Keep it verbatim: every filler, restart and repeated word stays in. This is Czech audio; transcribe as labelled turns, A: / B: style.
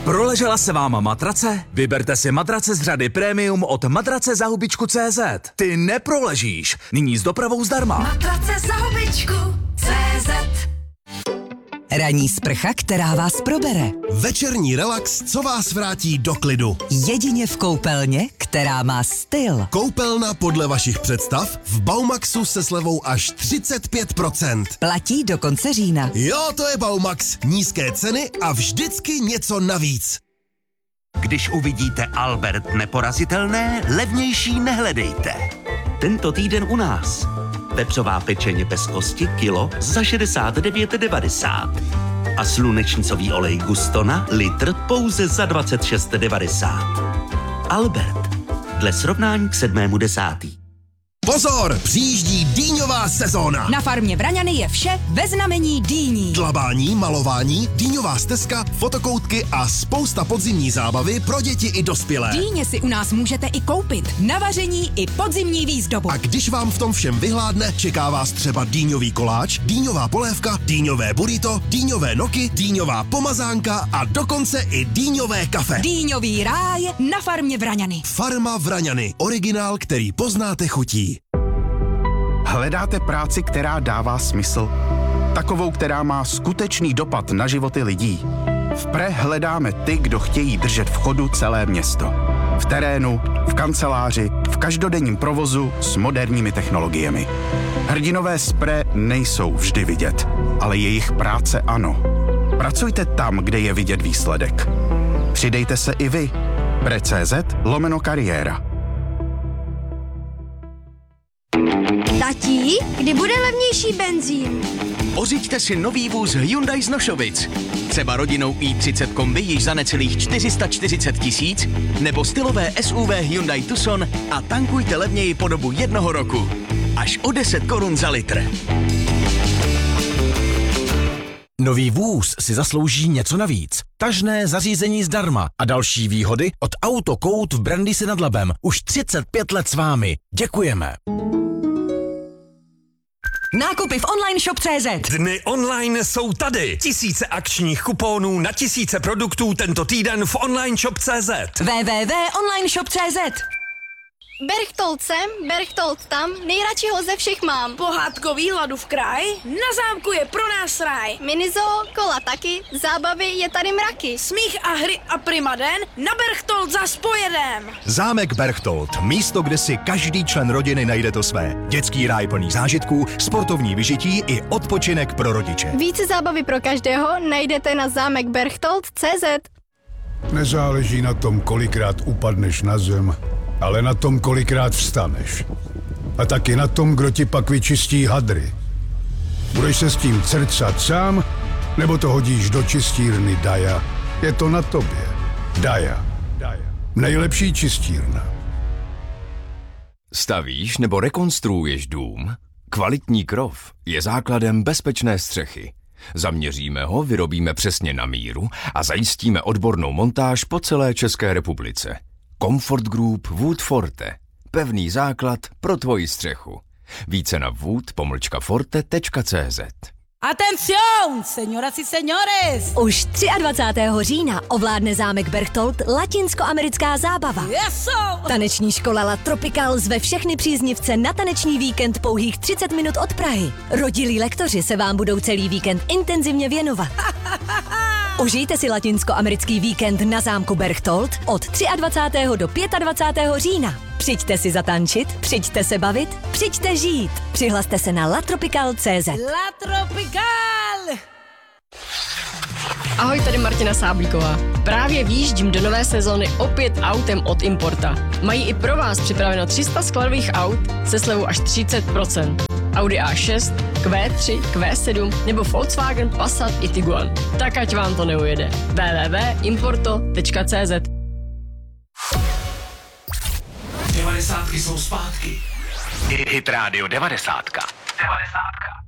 A: Proležela se vám matrace? Vyberte si matrace z řady Premium od matrace za hubičku tečka cé zet. Ty neproležíš. Nyní s dopravou zdarma.
B: Matrace za hubičku tečka cé zet.
C: Ranní sprcha, která vás probere.
D: Večerní relax, co vás vrátí do klidu.
C: Jedině v koupelně, která má styl.
D: Koupelna podle vašich představ v Baumaxu se slevou až třicet pět procent.
C: Platí do konce října.
D: Jo, to je Baumax. Nízké ceny a vždycky něco navíc.
E: Když uvidíte Albert neporazitelné, levnější nehledejte. Tento týden u nás. Vepřová pečeně bez kosti kilo za šedesát devět devadesát. A slunečnicový olej Gustona litr pouze za dvacet šest devadesát. Albert. Dle srovnání k sedmému desátý.
D: Pozor, přijíždí dýňová sezóna.
C: Na farmě Vraňany je vše ve znamení dýní.
D: Dlabání, malování, dýňová stezka, fotokoutky a spousta podzimní zábavy pro děti i dospělé.
C: Dýně si u nás můžete i koupit. Na vaření i podzimní výzdobu.
D: A když vám v tom všem vyhládne, čeká vás třeba dýňový koláč, dýňová polévka, dýňové burrito, dýňové noky, dýňová pomazánka a dokonce i dýňové kafe.
C: Dýňový ráj na farmě Vraňany.
D: Farma Vraňany. Originál, který poznáte chutí.
F: Hledáte práci, která dává smysl? Takovou, která má skutečný dopad na životy lidí. V Pre hledáme ty, kdo chtějí držet v chodu celé město. V terénu, v kanceláři, v každodenním provozu s moderními technologiemi. Hrdinové z Pre nejsou vždy vidět, ale jejich práce ano. Pracujte tam, kde je vidět výsledek. Přidejte se i vy. pre tečka cé zet lomeno kariéra.
G: Tatí, kdy bude levnější benzín?
H: Pořiďte si nový vůz Hyundai z Nošovic. Třeba rodinou i třicet kombi již za necelých čtyři sta čtyřicet tisíc, nebo stylové S U V Hyundai Tucson a tankujte levněji po dobu jednoho roku. Až o deset korun za litr.
A: Nový vůz si zaslouží něco navíc. Tažné zařízení zdarma a další výhody od Autokout v Brandýse nad Labem. Už třicet pět let s vámi. Děkujeme.
C: Nákupy v online shop tečka cé zet.
I: Dny online jsou tady. Tisíce akčních kuponů na tisíce produktů tento týden v online shop tečka cé zet.
C: w w w tečka online shop tečka cé zet.
G: Berchtold sem, Berchtold tam, nejradši ho ze všech mám.
B: Pohádkový hladu v kraj? Na zámku je pro nás ráj.
G: Minizoo, kola taky, zábavy je tady mraky.
B: Smích a hry a primaden, na Berchtold zas pojedem.
J: Zámek Berchtold, místo, kde si každý člen rodiny najde to své. Dětský ráj plný zážitků, sportovní vyžití i odpočinek pro rodiče.
G: Více zábavy pro každého najdete na zámek berchtold tečka cé zet.
K: Nezáleží na tom, kolikrát upadneš na zem, ale na tom, kolikrát vstaneš. A taky na tom, kdo ti pak vyčistí hadry. Budeš se s tím crcat sám, nebo to hodíš do čistírny Daja? Je to na tobě. Daja. Nejlepší čistírna.
L: Stavíš nebo rekonstruuješ dům? Kvalitní krov je základem bezpečné střechy. Zaměříme ho, vyrobíme přesně na míru a zajistíme odbornou montáž po celé České republice. Comfort Group Wood Forte. Pevný základ pro tvoji střechu. Více na wood pomlčka forte tečka cé zet.
B: Atención, señoras y señores!
M: Už dvacátého třetího října ovládne zámek Berchtold latinskoamerická zábava.
B: Yes, so.
M: Taneční škola La Tropical zve všechny příznivce na taneční víkend pouhých třicet minut od Prahy. Rodilí lektoři se vám budou celý víkend intenzivně věnovat. Užijte si latinskoamerický víkend na zámku Berchtold od dvacátého třetího do dvacátého pátého října. Přijďte si zatančit, přijďte se bavit, přijďte žít. Přihlaste se na latropical tečka cé zet.
B: La Tropical!
N: Ahoj, tady Martina Sáblíková. Právě výjíždím do nové sezóny opět autem od Importa. Mají i pro vás připraveno tři sta skladových aut se slevou až třicet procent. Audi A šest, Q tři, Q sedm nebo Volkswagen Passat i Tiguan. Tak ať vám to neujede. w w w tečka importo tečka cé zet.
H: devadesátky jsou zpátky.
E: Hit Radio devadesátka.
H: devadesátka.